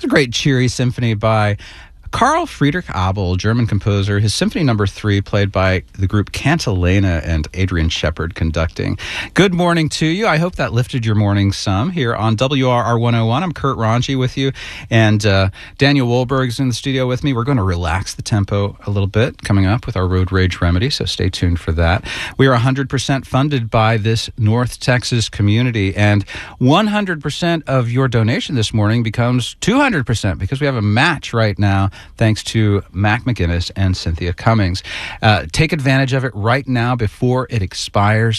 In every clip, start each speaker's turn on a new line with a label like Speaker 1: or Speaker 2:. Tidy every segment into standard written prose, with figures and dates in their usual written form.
Speaker 1: a great cheery symphony by Carl Friedrich Abel, German composer. His Symphony Number 3, played by the group Cantilena and Adrian Shepard conducting. Good morning to you. I hope that lifted your morning some here on WRR 101. I'm Kurt Ranji with you, and Daniel Wohlberg's in the studio with me. We're going to relax the tempo a little bit coming up with our Road Rage Remedy, so stay tuned for that. We are 100% funded by this North Texas community, and 100% of your donation this morning becomes 200% because we have a match right now, thanks to Mac McGinnis and Cynthia Cummings. Take advantage of it right now before it expires.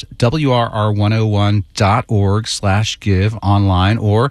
Speaker 1: WRR101.org/give online or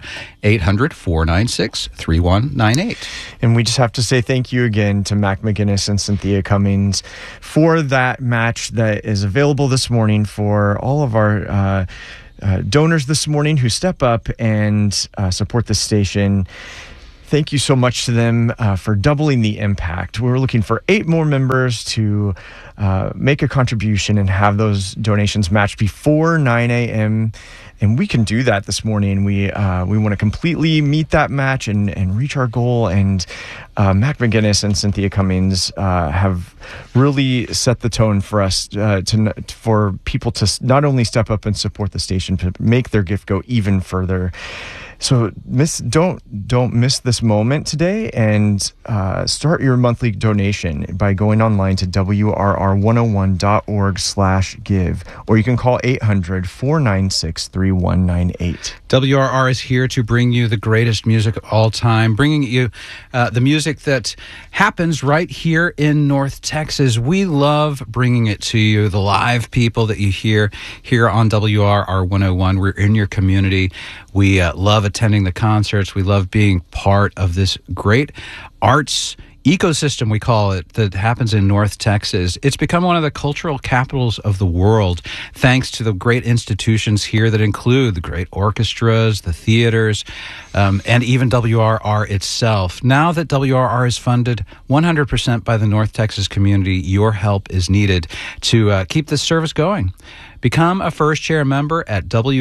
Speaker 1: 800-496-3198.
Speaker 2: And we just have to say thank you again to Mac McGinnis and Cynthia Cummings for that match that is available this morning for all of our donors this morning who step up and support the station. Thank you so much to them for doubling the impact. We're looking for 8 more members to make a contribution and have those donations matched before 9 a.m. And we can do that this morning. We want to completely meet that match and reach our goal. And Mac McGinnis and Cynthia Cummings have really set the tone for us for people to not only step up and support the station, but make their gift go even further. So don't miss this moment today, and start your monthly donation by going online to WRR101.org/give, or you can call 800-496-3198.
Speaker 1: WRR is here to bring you the greatest music of all time, bringing you the music that happens right here in North Texas. We love bringing it to you, the live people that you hear here on WRR 101. We're in your community. We love attending the concerts. We love being part of this great arts ecosystem, we call it, that happens in North Texas. It's become one of the cultural capitals of the world, thanks to the great institutions here that include the great orchestras, the theaters, and even WRR itself. Now that WRR is funded 100% by the North Texas community, your help is needed to keep this service going. Become a first-chair member at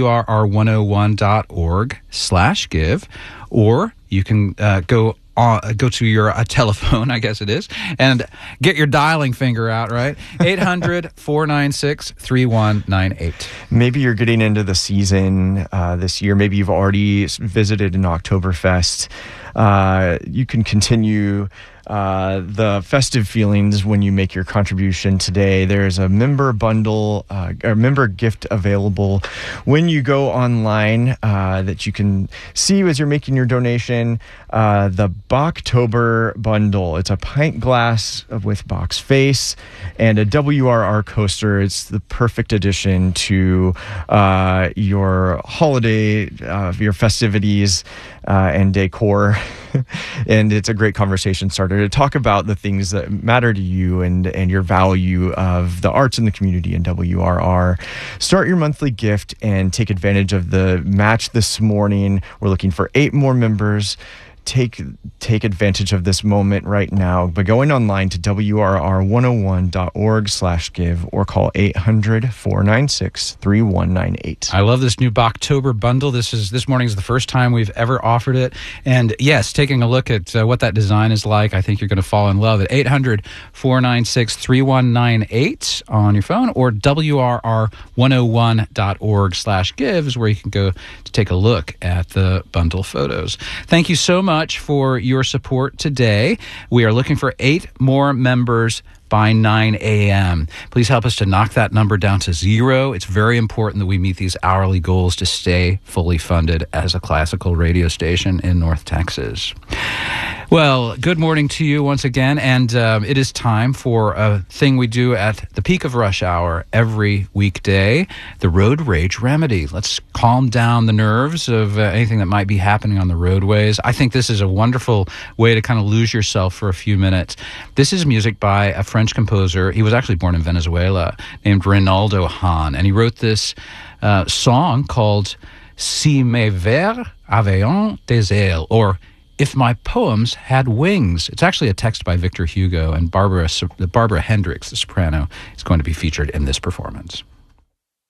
Speaker 1: WRR101.org/give, or you can go to your telephone, I guess it is, and get your dialing finger out, right? 800-496-3198. Maybe
Speaker 2: you're getting into the season this year. Maybe you've already visited an Oktoberfest. You can continue the festive feelings when you make your contribution today. There's a member bundle, a member gift available when you go online that you can see as you're making your donation. The Bachtober bundle. It's a pint glass with Bach's face and a WRR coaster. It's the perfect addition to your holiday, your festivities and decor. And it's a great conversation starter to talk about the things that matter to you and your value of the arts in the community in WRR. Start your monthly gift and take advantage of the match this morning. We're looking for 8 more members. Take advantage of this moment right now by going online to WRR101.org/give or call 800-496-3198.
Speaker 1: I love this new Bachtober bundle. This morning is the first time we've ever offered it. And yes, taking a look at what that design is like, I think you're going to fall in love at 800-496-3198 on your phone, or WRR101.org/give is where you can go to take a look at the bundle photos. Thank you so much for your support today. We are looking for 8 more members by 9 a.m. Please help us to knock that number down to 0. It's very important that we meet these hourly goals to stay fully funded as a classical radio station in North Texas. Well, good morning to you once again, and it is time for a thing we do at the peak of rush hour every weekday, the Road Rage Remedy. Let's calm down the nerves of anything that might be happening on the roadways. I think this is a wonderful way to kind of lose yourself for a few minutes. This is music by a French composer. He was actually born in Venezuela, named Reynaldo Hahn, and he wrote this song called Si mes vers avaient des ailes, or If My Poems Had Wings. It's actually a text by Victor Hugo, and Barbara Hendricks, the soprano, is going to be featured in this performance.